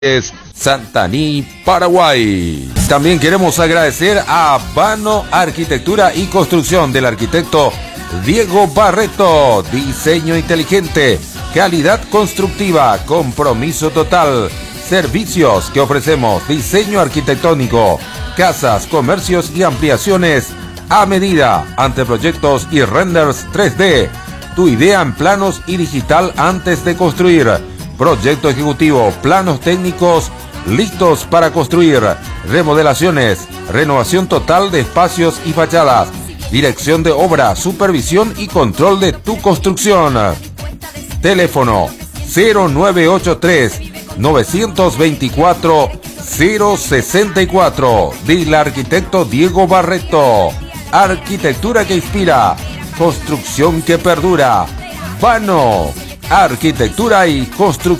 Santaní, Paraguay. También queremos agradecer a Vano Arquitectura y Construcción del arquitecto Diego Barreto. Diseño inteligente, calidad constructiva, compromiso total. Servicios que ofrecemos: diseño arquitectónico, casas, comercios y ampliaciones a medida, anteproyectos y renders 3D. Tu idea en planos y digital antes de construir. Proyecto ejecutivo, planos técnicos listos para construir. Remodelaciones, renovación total de espacios y fachadas. Dirección de obra, supervisión y control de tu construcción. Teléfono 0983 924 064 del arquitecto Diego Barreto. Arquitectura que inspira, construcción que perdura. Vano Arquitectura y Construcción.